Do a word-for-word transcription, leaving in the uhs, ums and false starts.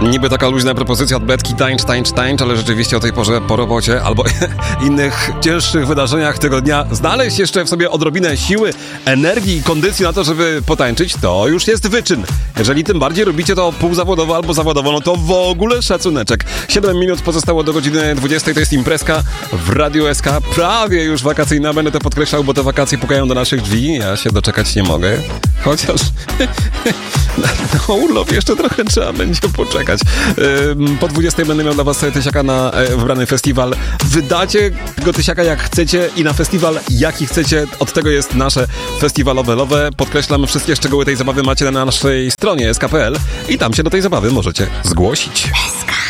Niby taka luźna propozycja od Betki, tańcz, tańcz, tańcz, ale rzeczywiście o tej porze po robocie albo innych cięższych wydarzeniach tego dnia znaleźć jeszcze w sobie odrobinę siły, energii i kondycji na to, żeby potańczyć, to już jest wyczyn. Jeżeli tym bardziej robicie to półzawodowo albo zawodowo, no to w ogóle szacuneczek. siedem minut pozostało do godziny dwudziestej, to jest imprezka w Radiu S K, prawie już wakacyjna, będę to podkreślał, bo te wakacje pukają do naszych drzwi, ja się doczekać nie mogę, chociaż na urlop jeszcze trochę trzeba będzie poczekać. Po dwudziestej będę miał dla was tysiaka na wybrany festiwal. Wydacie tego tysiaka jak chcecie i na festiwal jaki chcecie. Od tego jest nasze festiwalowe lowe. Podkreślam, wszystkie szczegóły tej zabawy macie na naszej stronie s k kropka p l i tam się do tej zabawy możecie zgłosić. S K.